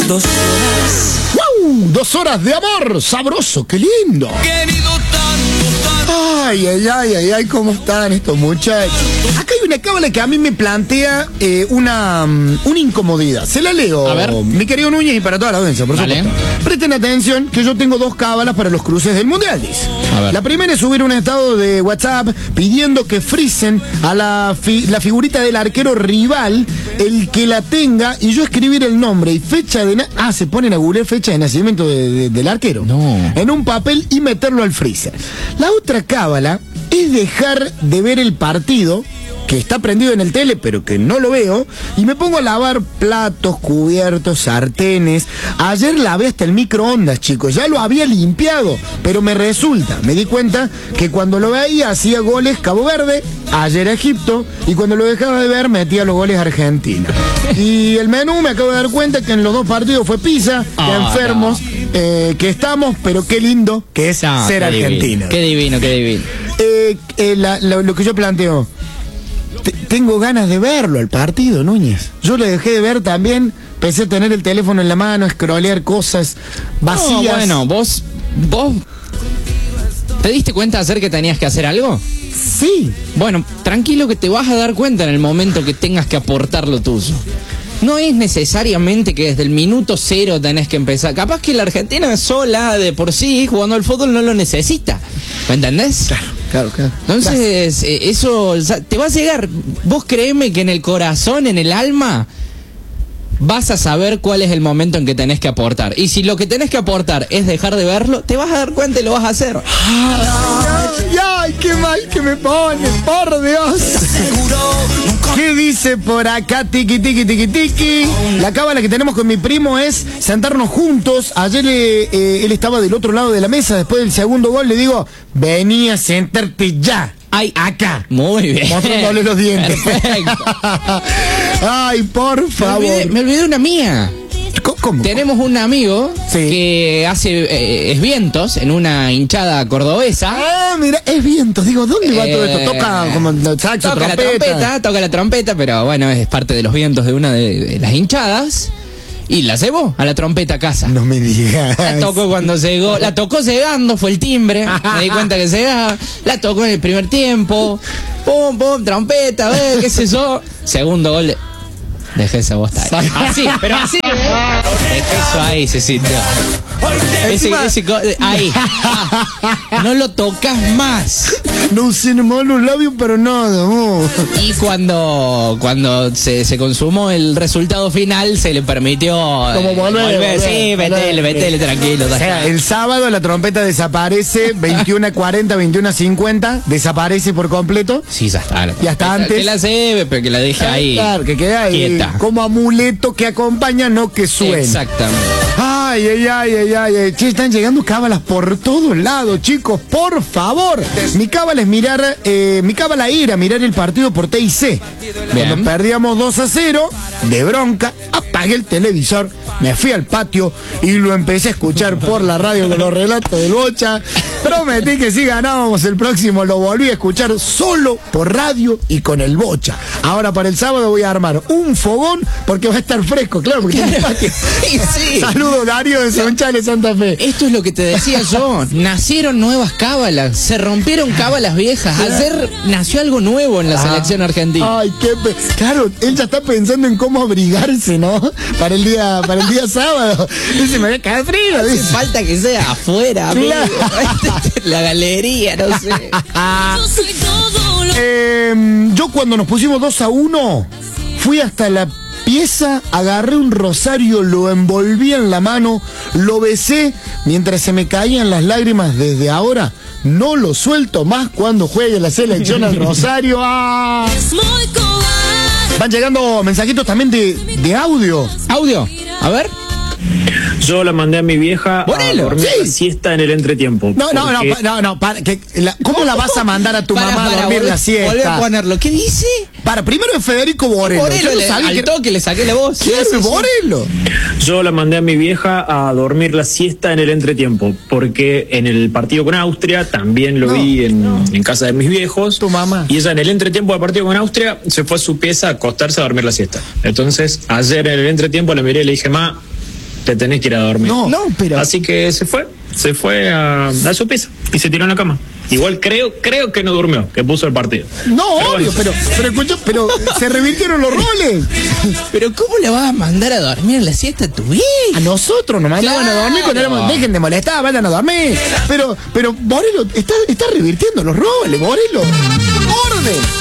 ¡Wow! 2 horas de amor, sabroso, qué lindo. Querido tanto. Ay, ¿cómo están estos muchachos? Acá hay una cábala que a mí me plantea una incomodidad. Se la leo, a ver. Mi querido Núñez, y para toda la audiencia, por supuesto. Presten atención que yo tengo 2 cábalas para los cruces del Mundial, dice. La primera es subir un estado de WhatsApp pidiendo que frisen a la figurita del arquero rival, el que la tenga, y yo escribir el nombre y fecha de... se ponen a googlear fecha de nacimiento del arquero. No. En un papel y meterlo al freezer. La otra cábala es dejar de ver el partido, que está prendido en el tele, pero que no lo veo, y me pongo a lavar platos, cubiertos, sartenes. Ayer lavé hasta el microondas, chicos, ya lo había limpiado, pero me di cuenta que cuando lo veía hacía goles Cabo Verde, ayer Egipto, y cuando lo dejaba de ver metía los goles Argentina. Y el menú me acabo de dar cuenta que en los 2 partidos fue pizza, que enfermos, que estamos, pero qué lindo que es ser Argentina. Qué divino. Lo que yo planteo, tengo ganas de verlo, el partido, Núñez. Yo lo dejé de ver también, empecé a tener el teléfono en la mano, a scrollear cosas vacías. Bueno, vos ¿te diste cuenta de hacer que tenías que hacer algo? Sí. Bueno, tranquilo que te vas a dar cuenta en el momento que tengas que aportar lo tuyo. No es necesariamente que desde el minuto 0 tenés que empezar. Capaz que la Argentina sola, de por sí, jugando al fútbol, no lo necesita. ¿Me entendés? Claro. Entonces, eso te va a llegar. Vos créeme que en el corazón, en el alma, vas a saber cuál es el momento en que tenés que aportar. Y si lo que tenés que aportar es dejar de verlo, te vas a dar cuenta y lo vas a hacer. Ay, qué mal que me pone, por Dios. ¿Qué dice por acá? Tiki. La cábala que tenemos con mi primo es sentarnos juntos. Ayer él estaba del otro lado de la mesa. Después del segundo gol le digo, vení a sentarte ya. Ay, acá. Muy bien. Mostrándole los dientes. Perfecto. Ay, por favor. Me olvidé una mía. ¿Cómo? Tenemos un amigo que hace esvientos en una hinchada cordobesa. Mira, esvientos. Digo, ¿dónde va todo esto? Toca como saxo, toca la trompeta, pero bueno, es parte de los vientos de una de las hinchadas. Y la llevó a la trompeta a casa. No me digas. La tocó cuando llegó. La tocó llegando, fue el timbre. Me di cuenta que llegaba. La tocó en el primer tiempo. Pum, trompeta, qué sé yo. Segundo gol. Dejé esa voz ahí. Así, pero así. Dejé eso ahí, Cecilio. Ahí. No lo tocas más. No se me van los labios, pero nada. Y cuando se consumó el resultado final, se le permitió volver. Sí, metele, tranquilo. O sea, el sábado la trompeta desaparece, 21:40, 21:50, desaparece por completo. Sí, ya está. Y hasta antes. Que la lleve, pero que la deje ahí. Claro, que quede ahí. Quieta. Como amuleto que acompaña, no que suene. Exactamente. Ay. Che, están llegando cábalas por todos lados, chicos, por favor. Mi cábala era mirar el partido por TIC. Cuando perdíamos 2-0, de bronca, apagué el televisor, me fui al patio y lo empecé a escuchar por la radio con los relatos del Bocha. Prometí que si ganábamos el próximo lo volví a escuchar solo por radio y con el Bocha. Ahora para el sábado voy a armar un fogón porque va a estar fresco, claro, porque tiene patio. Sí. Saludos, Darío de Sonchales, Santa Fe. Esto es lo que te decía yo. Nacieron nuevas cábalas, se rompieron cábalas viejas. Ayer nació algo nuevo en la selección argentina. Ay, claro, él ya está pensando en cómo abrigarse, ¿no? Para el día sábado. Dice, me voy a caer frío. Dice, falta que sea afuera, claro. La galería, no sé. Yo cuando nos pusimos 2-1, fui hasta la pieza, agarré un rosario, lo envolví en la mano, lo besé mientras se me caían las lágrimas. Desde ahora no lo suelto más cuando juegue la selección al rosario. ¡Ah! Van llegando mensajitos también de audio. ¿Audio? A ver. Yo la mandé a mi vieja a dormir la siesta en el entretiempo. No, ¿cómo la vas a mandar a tu mamá a dormir la siesta? Volvé a ponerlo. ¿Qué dice? Primero es Federico Borello. Al toque le saqué la voz. ¿Quién es Borello? Yo la mandé a mi vieja a dormir la siesta en el entretiempo, porque en el partido con Austria también lo vi en casa de mis viejos. Tu mamá. Y ella en el entretiempo del partido con Austria se fue a su pieza a acostarse a dormir la siesta. Entonces, ayer en el entretiempo la miré y le dije, te tenés que ir a dormir. No, pero... Así que se fue a su pieza y se tiró en la cama. Igual creo que no durmió, que puso el partido. No, Pero obvio, bueno. pero se revirtieron los roles. Pero ¿cómo le vas a mandar a dormir en la siesta a tu hija? A nosotros nos mandaban a dormir cuando éramos, dejen de molestar, vayan a dormir. Pero Borelo, está revirtiendo los roles, Borelo. ¡Orden!